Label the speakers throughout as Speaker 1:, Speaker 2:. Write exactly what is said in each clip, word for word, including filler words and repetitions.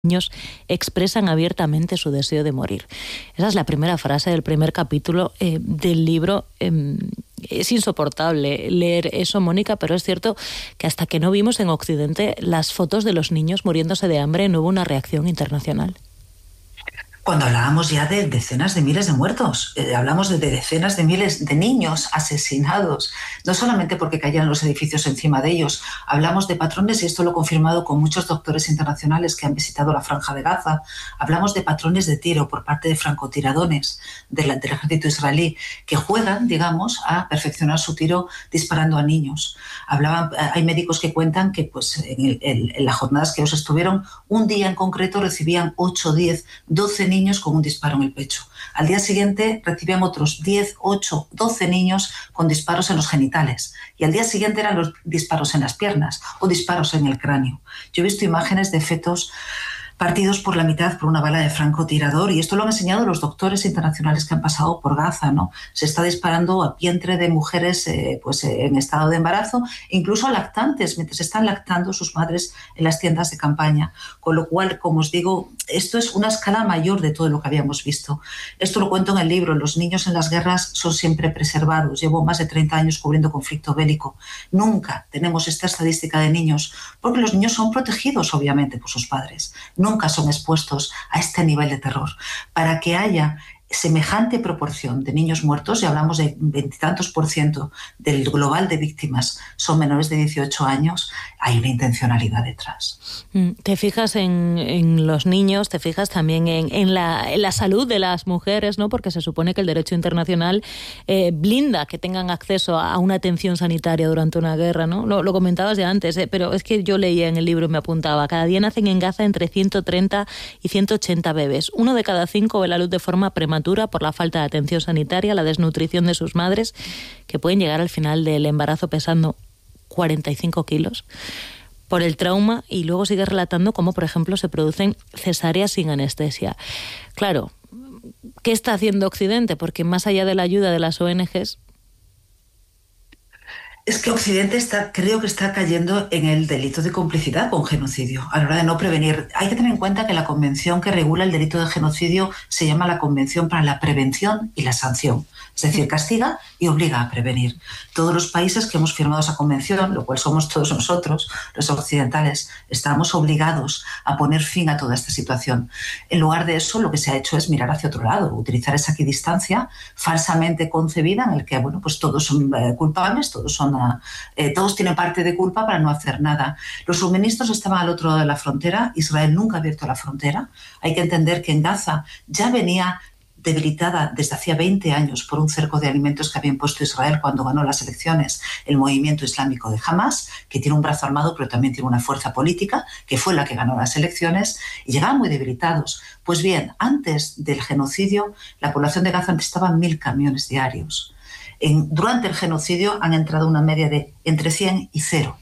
Speaker 1: niños expresan abiertamente su deseo de morir. Esa es la primera frase del primer capítulo eh, del libro. Eh, es insoportable leer eso, Mónica, pero es cierto que hasta que no vimos en Occidente las fotos de los niños muriéndose de hambre no hubo una reacción internacional.
Speaker 2: Cuando hablábamos ya de decenas de miles de muertos, eh, hablamos de, de decenas de miles de niños asesinados, no solamente porque caían los edificios encima de ellos, hablamos de patrones, y esto lo he confirmado con muchos doctores internacionales que han visitado la Franja de Gaza, hablamos de patrones de tiro por parte de francotiradones del, del ejército israelí que juegan, digamos, a perfeccionar su tiro disparando a niños. Hablaban, hay médicos que cuentan que pues, en, el, en, en las jornadas que ellos estuvieron, un día en concreto recibían ocho, diez, doce niños con un disparo en el pecho. Al día siguiente recibían otros diez, ocho, doce niños con disparos en los genitales. Y al día siguiente eran los disparos en las piernas o disparos en el cráneo. Yo he visto imágenes de fetos partidos por la mitad por una bala de francotirador, y esto lo han enseñado los doctores internacionales que han pasado por Gaza, ¿no? Se está disparando a vientre de mujeres eh, pues, eh, en estado de embarazo, incluso a lactantes, mientras están lactando sus madres en las tiendas de campaña. Con lo cual, como os digo, esto es una escala mayor de todo lo que habíamos visto. Esto lo cuento en el libro. Los niños en las guerras son siempre preservados. Llevo más de treinta años cubriendo conflicto bélico. Nunca tenemos esta estadística de niños, porque los niños son protegidos, obviamente, por sus padres. Nunca son expuestos a este nivel de terror. Para que haya semejante proporción de niños muertos, y hablamos de veintitantos por ciento del global de víctimas son menores de dieciocho años, hay una intencionalidad detrás.
Speaker 1: Te fijas en, en los niños, te fijas también en, en, la, en la salud de las mujeres, ¿no? Porque se supone que el derecho internacional eh, blinda que tengan acceso a una atención sanitaria durante una guerra, ¿no? Lo, lo comentabas ya antes, eh, pero es que yo leía en el libro y me apuntaba, cada día nacen en Gaza entre ciento treinta y ciento ochenta bebés. Uno de cada cinco ve la luz de forma prematura por la falta de atención sanitaria, la desnutrición de sus madres, que pueden llegar al final del embarazo pesando cuarenta y cinco kilos, por el trauma, y luego sigue relatando cómo, por ejemplo, se producen cesáreas sin anestesia. Claro, ¿qué está haciendo Occidente? Porque más allá de la ayuda de las O N Ges...
Speaker 2: Es que Occidente está, creo que está cayendo en el delito de complicidad con genocidio a la hora de no prevenir. Hay que tener en cuenta que la convención que regula el delito de genocidio se llama la Convención para la Prevención y la Sanción. Es decir, castiga y obliga a prevenir. Todos los países que hemos firmado esa convención, lo cual somos todos nosotros, los occidentales, estamos obligados a poner fin a toda esta situación. En lugar de eso, lo que se ha hecho es mirar hacia otro lado, utilizar esa equidistancia falsamente concebida en el que, bueno, pues todos son eh, culpables, todos son Eh, todos tienen parte de culpa para no hacer nada. Los suministros estaban al otro lado de la frontera. Israel nunca ha abierto la frontera. Hay que entender que en Gaza ya venía debilitada desde hacía veinte años por un cerco de alimentos que había impuesto Israel cuando ganó las elecciones el movimiento islámico de Hamas, que tiene un brazo armado pero también tiene una fuerza política, que fue la que ganó las elecciones, y llegaban muy debilitados. Pues bien, antes del genocidio, la población de Gaza necesitaba mil camiones diarios. En, durante el genocidio han entrado una media de entre cien y cero.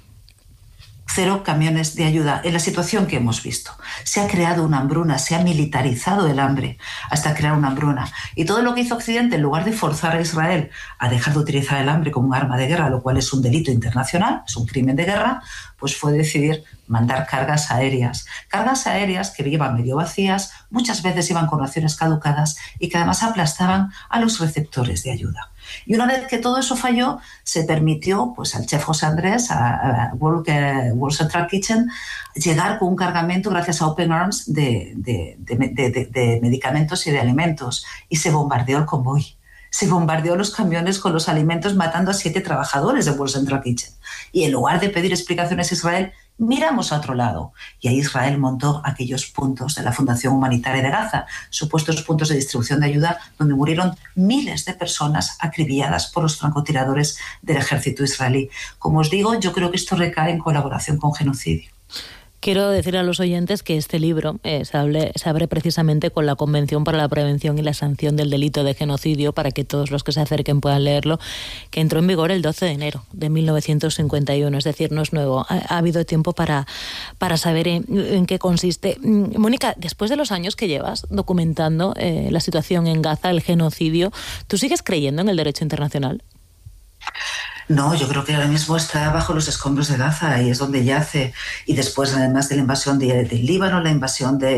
Speaker 2: Cero camiones de ayuda. En la situación que hemos visto, se ha creado una hambruna, se ha militarizado el hambre hasta crear una hambruna. Y todo lo que hizo Occidente, en lugar de forzar a Israel a dejar de utilizar el hambre como un arma de guerra, lo cual es un delito internacional, es un crimen de guerra, pues fue decidir mandar cargas aéreas. Cargas aéreas que iban medio vacías, muchas veces iban con raciones caducadas y que además aplastaban a los receptores de ayuda. Y una vez que todo eso falló, se permitió pues, al chef José Andrés, a, a World, uh, World Central Kitchen, llegar con un cargamento, gracias a Open Arms, de, de, de, de, de, de medicamentos y de alimentos. Y se bombardeó el convoy. Se bombardeó los camiones con los alimentos, matando a siete trabajadores de World Central Kitchen. Y en lugar de pedir explicaciones a Israel, miramos a otro lado. Y ahí Israel montó aquellos puntos de la Fundación Humanitaria de Gaza, supuestos puntos de distribución de ayuda donde murieron miles de personas acribilladas por los francotiradores del ejército israelí. Como os digo, yo creo que esto recae en colaboración con genocidio.
Speaker 1: Quiero decir a los oyentes que este libro eh, se, hable, se abre precisamente con la Convención para la Prevención y la Sanción del Delito de Genocidio, para que todos los que se acerquen puedan leerlo, que entró en vigor el doce de enero de mil novecientos cincuenta y uno, es decir, no es nuevo. Ha, ha habido tiempo para, para saber en, en qué consiste. Mónica, después de los años que llevas documentando eh, la situación en Gaza, el genocidio, ¿tú sigues creyendo en el derecho internacional?
Speaker 2: No, yo creo que ahora mismo está bajo los escombros de Gaza y es donde yace. Y después, además de la invasión de, del Líbano, la invasión de